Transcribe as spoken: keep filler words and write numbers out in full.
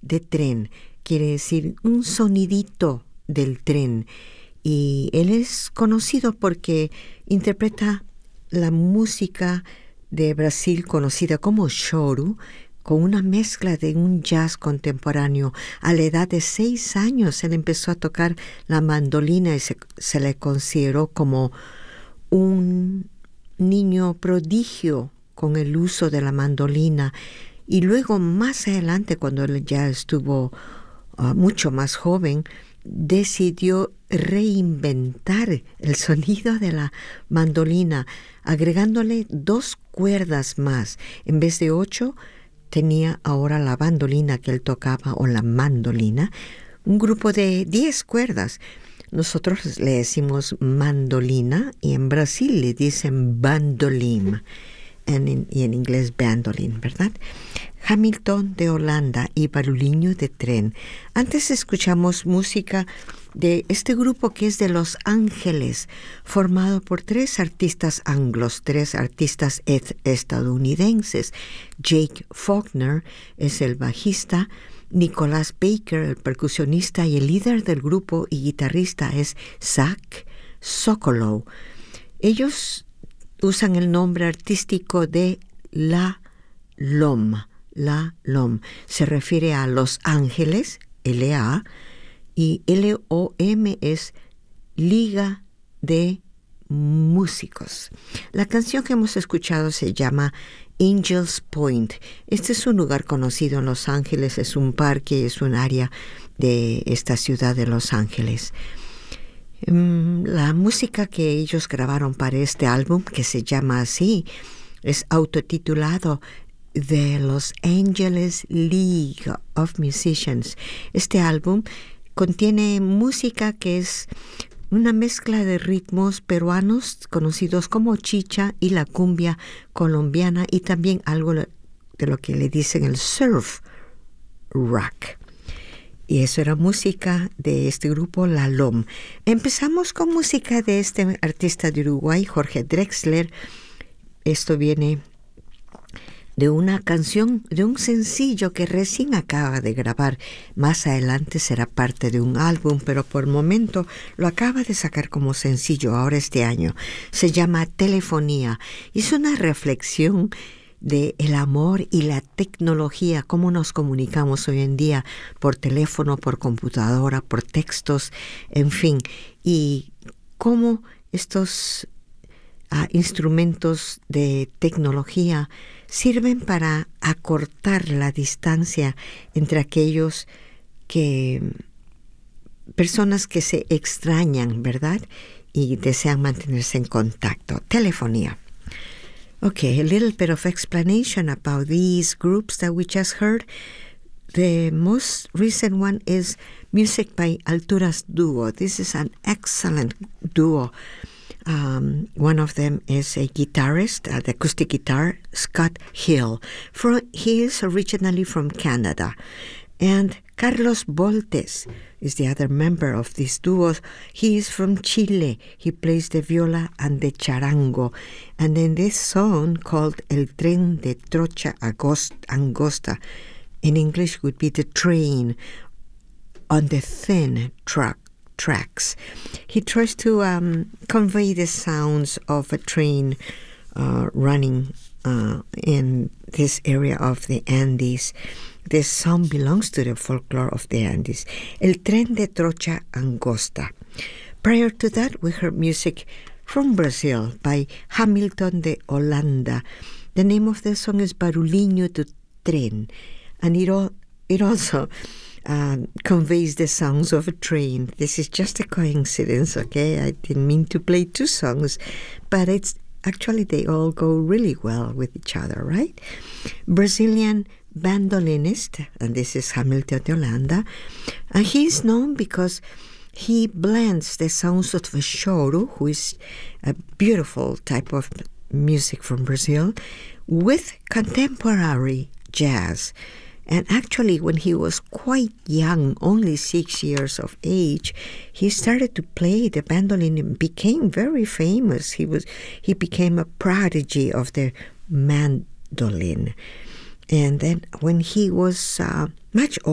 de tren, quiere decir un sonidito del tren. Y él es conocido porque interpreta la música de Brasil conocida como choro, con una mezcla de un jazz contemporáneo. A la edad de seis años él empezó a tocar la mandolina y se, se le consideró como un niño prodigio con el uso de la mandolina. Y luego más adelante, cuando él ya estuvo uh, mucho más joven, decidió reinventar el sonido de la mandolina, agregándole dos cuerdas más. En vez de ocho, tenía ahora la bandolina que él tocaba, o la mandolina, un grupo de diez cuerdas. Nosotros le decimos mandolina y en Brasil le dicen bandolim, en, y en inglés bandolin, ¿verdad? Hamilton de Holanda y Barulhinho de Tren. Antes escuchamos música de este grupo que es de Los Ángeles, formado por tres artistas anglos, tres artistas estadounidenses. Jake Faulkner es el bajista, Nicholas Baker, el percusionista, y el líder del grupo y guitarrista es Zach Sokolow. Ellos usan el nombre artístico de La Lom. La Lom se refiere a Los Ángeles, L A, y L O M es Liga de Músicos. La canción que hemos escuchado se llama Angels Point. Este es un lugar conocido en Los Ángeles, es un parque, es un área de esta ciudad de Los Ángeles. La música que ellos grabaron para este álbum, que se llama así, es autotitulado The Los Angeles League of Musicians. Este álbum contiene música que es una mezcla de ritmos peruanos conocidos como chicha y la cumbia colombiana, y también algo de lo que le dicen el surf rock. Y eso era música de este grupo La Lom. Empezamos con música de este artista de Uruguay, Jorge Drexler. Esto viene de una canción, de un sencillo que recién acaba de grabar. Más adelante será parte de un álbum, pero por el momento lo acaba de sacar como sencillo ahora este año. Se llama Telefonía. Es una reflexión de el amor y la tecnología, cómo nos comunicamos hoy en día por teléfono, por computadora, por textos, en fin, y cómo estos uh, instrumentos de tecnología sirven para acortar la distancia entre aquellos que, personas que se extrañan, ¿verdad? Y desean mantenerse en contacto. Telefonía. Okay, a little bit of explanation about these groups that we just heard. The most recent one is music by Alturas Duo. This is an excellent duo. Um, one of them is a guitarist, uh, the acoustic guitar, Scott Hill. From, he is originally from Canada. And Carlos Boltes is the other member of this duo. He is from Chile. He plays the viola and the charango. And then this song called El Tren de Trocha Angosta, in English would be the train on the thin track. tracks. He tries to um, convey the sounds of a train uh, running uh, in this area of the Andes. This song belongs to the folklore of the Andes. El Tren de Trocha Angosta. Prior to that, we heard music from Brazil by Hamilton de Holanda. The name of the song is Barulhinho do Tren, and it, all, it also Um, conveys the sounds of a train. This is just a coincidence, okay? I didn't mean to play two songs, but it's actually they all go really well with each other, right? Brazilian bandolinist, and this is Hamilton de Holanda, and he's known because he blends the sounds of the choro, who is a beautiful type of music from Brazil, with contemporary jazz. And actually, when he was quite young, only six years of age, he started to play the mandolin and became very famous. He was he became a prodigy of the mandolin. And then when he was uh, much older,